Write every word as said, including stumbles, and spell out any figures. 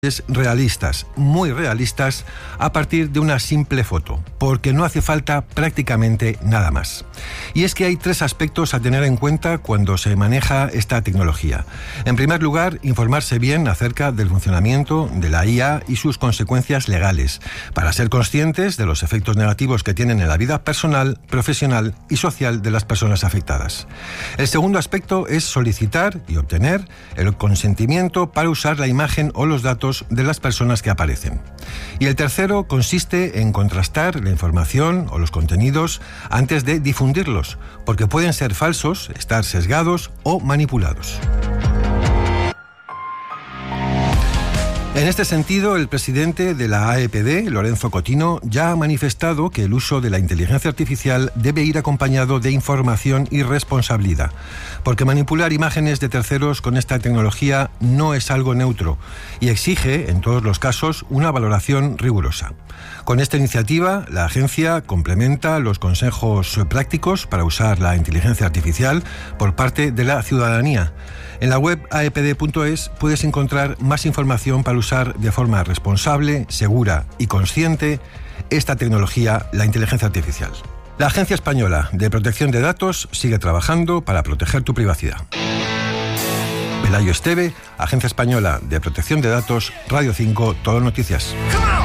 realistas, muy realistas, a partir de una simple foto, porque no hace falta prácticamente nada más. Y es que hay tres aspectos a tener en cuenta cuando se maneja esta tecnología. En primer lugar, informarse bien acerca del funcionamiento de la I A y sus consecuencias legales, para ser conscientes de los efectos negativos que tienen en la vida personal, profesional y social de las personas afectadas. El segundo aspecto es solicitar y obtener el consentimiento para usar la imagen o los datos de las personas que aparecen. Y el tercero consiste en contrastar la información o los contenidos antes de difundirlos, porque pueden ser falsos, estar sesgados o manipulados. En este sentido, el presidente de la A E P D, Lorenzo Cotino, ya ha manifestado que el uso de la inteligencia artificial debe ir acompañado de información y responsabilidad, porque manipular imágenes de terceros con esta tecnología no es algo neutro y exige, en todos los casos, una valoración rigurosa. Con esta iniciativa, la agencia complementa los consejos prácticos para usar la inteligencia artificial por parte de la ciudadanía. En la web a e p d punto es puedes encontrar más información para usar de forma responsable, segura y consciente esta tecnología, la inteligencia artificial. La Agencia Española de Protección de Datos sigue trabajando para proteger tu privacidad. Pelayo Esteve, Agencia Española de Protección de Datos, Radio cinco, Todo Noticias.